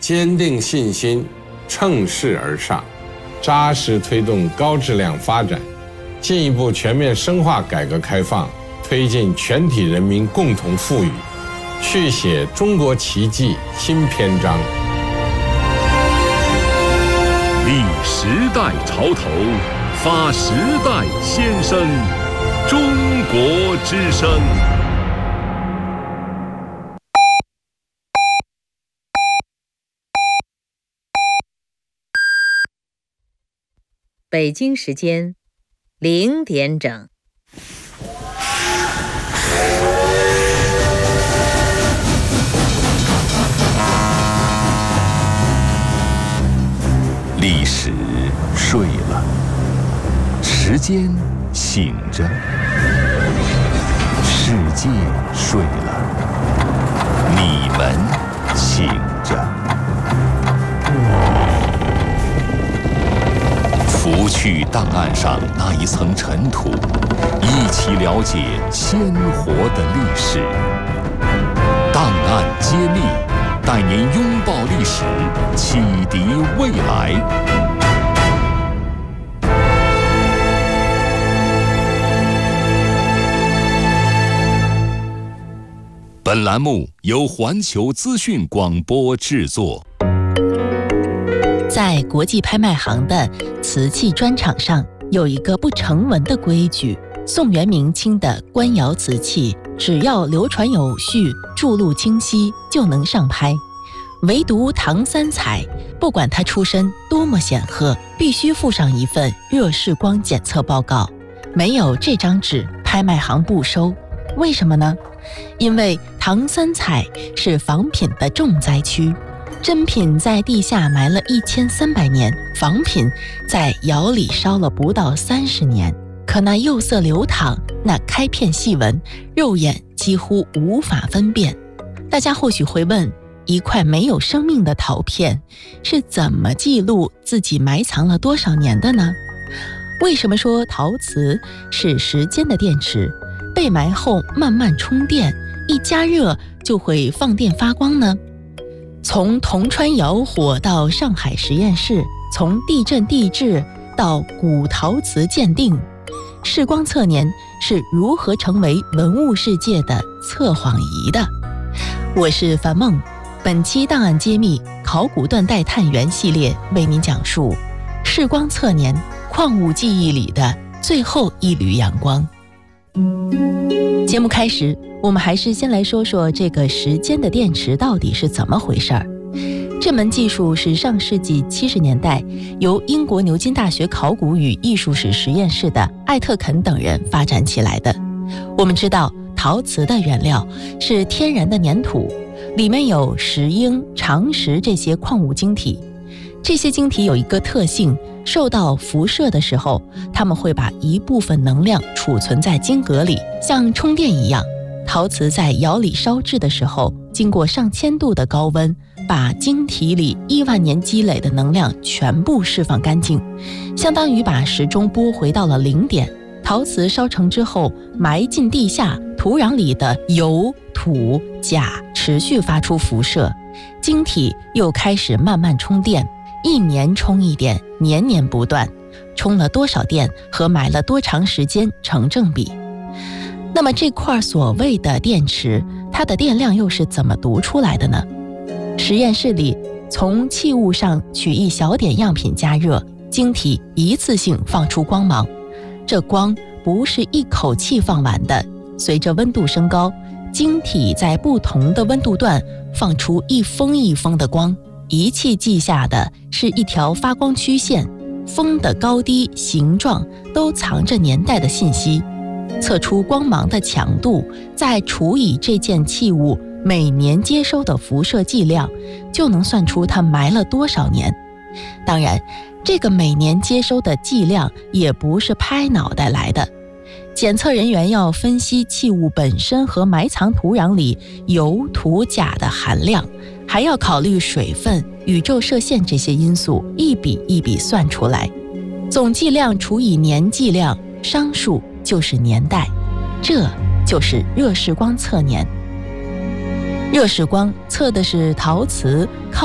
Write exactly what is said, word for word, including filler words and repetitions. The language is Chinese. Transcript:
坚定信心，乘势而上，扎实推动高质量发展，进一步全面深化改革开放，推进全体人民共同富裕，续写中国奇迹新篇章。 立时代潮头，发时代先声，中国之声。 北京时间零点整。 历史睡了，时间醒着，世界睡了，你们醒着。拂去档案上那一层尘土，一起了解鲜活的历史。档案揭秘，带您拥抱历史，启迪未来。本栏目由环球资讯广播制作。 在国际拍卖行的瓷器专场上，有一个不成文的规矩：宋元明清的官窑瓷器，只要流传有序、注录清晰，就能上拍。唯独唐三彩，不管他出身多么显赫，必须附上一份热视光检测报告。没有这张纸，拍卖行不收。为什么呢？因为唐三彩是仿品的重灾区。真品在地下埋了一千三百年，仿品在窑里烧了不到三十年。可那釉色流淌，那开片细纹，肉眼几乎无法分辨。大家或许会问，一块没有生命的陶片是怎么记录自己埋藏了多少年的呢？为什么说陶瓷是时间的电池，被埋后慢慢充电，一加热就会放电发光呢？从铜川窑火到上海实验室，从地震地质到古陶瓷鉴定，视光测年是如何成为文物世界的测谎仪的？我是樊梦，本期档案揭秘考古断代探源系列为您讲述视光测年，矿物记忆里的最后一缕阳光。节目开始，我们还是先来说说这个时间的电池到底是怎么回事儿。这门技术是上世纪七十年代由英国牛津大学考古与艺术史实验室的艾特肯等人发展起来的。我们知道，陶瓷的原料是天然的粘土，里面有石英、长石这些矿物晶体。这些晶体有一个特性，受到辐射的时候，它们会把一部分能量储存在晶格里，像充电一样。陶瓷在窑里烧制的时候，经过上千度的高温，把晶体里亿万年积累的能量全部释放干净，相当于把时钟拨回到了零点。陶瓷烧成之后，埋进地下，土壤里的油、土、钾持续发出辐射，晶体又开始慢慢充电，一年充一点，年年不断，充了多少电和埋了多长时间成正比。那么这块所谓的电池，它的电量又是怎么读出来的呢？实验室里从器物上取一小点样品加热，晶体一次性放出光芒。这光不是一口气放完的，随着温度升高，晶体在不同的温度段放出一峰一峰的光，仪器记下的是一条发光曲线，峰的高低、形状都藏着年代的信息。测出光芒的强度，再除以这件器物每年接收的辐射剂量，就能算出它埋了多少年。当然，这个每年接收的剂量也不是拍脑袋来的，检测人员要分析器物本身和埋藏土壤里油、土、钾的含量，还要考虑水分、宇宙射线这些因素，一笔一笔算出来。总剂量除以年剂量，商数就是年代，这就是热视光测年。热视光测的是陶瓷靠